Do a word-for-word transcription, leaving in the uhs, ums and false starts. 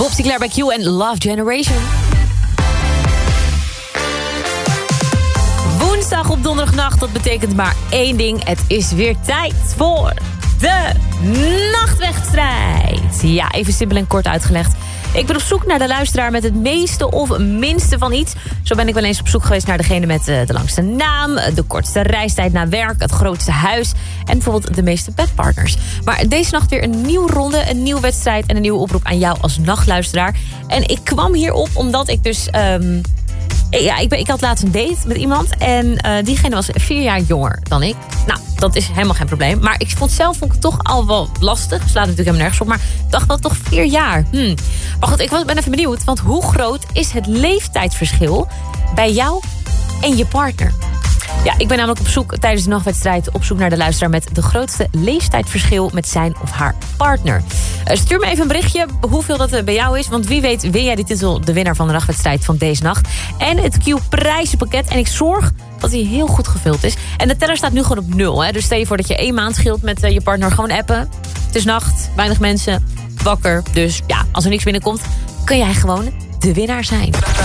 Bob Sinclair bij Q en Love Generation. Woensdag op donderdagnacht, dat betekent maar één ding. Het is weer tijd voor de nachtwedstrijd. Ja, even simpel en kort uitgelegd. Ik ben op zoek naar de luisteraar met het meeste of minste van iets. Zo ben ik wel eens op zoek geweest naar degene met de langste naam, de kortste reistijd naar werk, het grootste huis en bijvoorbeeld de meeste bedpartners. Maar deze nacht weer een nieuwe ronde, een nieuwe wedstrijd en een nieuwe oproep aan jou als nachtluisteraar. En ik kwam hierop omdat ik dus... Um, Ja, ik, ben, ik had laatst een date met iemand en uh, diegene was vier jaar jonger dan ik. Nou, dat is helemaal geen probleem. Maar ik vond zelf vond ik het toch al wel lastig. Slaat natuurlijk helemaal nergens op, maar ik dacht wel toch vier jaar. Hmm. Maar goed, ik was, ben even benieuwd, want hoe groot is het leeftijdsverschil bij jou en je partner? Ja, ik ben namelijk op zoek tijdens de nachtwedstrijd op zoek naar de luisteraar met de grootste leeftijdsverschil met zijn of haar partner. Uh, stuur me even een berichtje hoeveel dat uh, bij jou is, want wie weet win jij die titel de winnaar van de nachtwedstrijd van deze nacht. En het Q-prijzenpakket en ik zorg dat hij heel goed gevuld is. En de teller staat nu gewoon op nul, hè? Dus stel je voor dat je één maand scheelt met uh, je partner, gewoon appen. Het is nacht, weinig mensen, wakker. Dus ja, als er niks binnenkomt, kun jij gewoon de winnaar zijn.